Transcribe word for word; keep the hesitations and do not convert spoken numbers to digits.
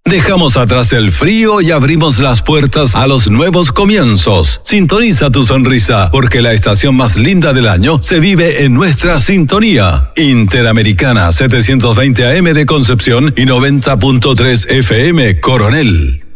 Dejamos atrás el frío y abrimos las puertas a los nuevos comienzos. Sintoniza tu sonrisa, porque la estación más linda del año se vive en nuestra sintonía. Interamericana setecientos veinte A M de Concepción y noventa punto tres F M Coronel.